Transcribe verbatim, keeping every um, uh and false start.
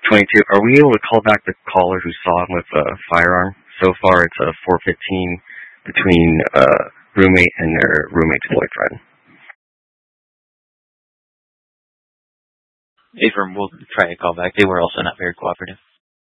twenty-two. Are we able to call back the caller who saw him with a firearm? So far, it's a four fifteen between uh, roommate and their roommate's boyfriend. Affirm, we'll try to call back. They were also not very cooperative.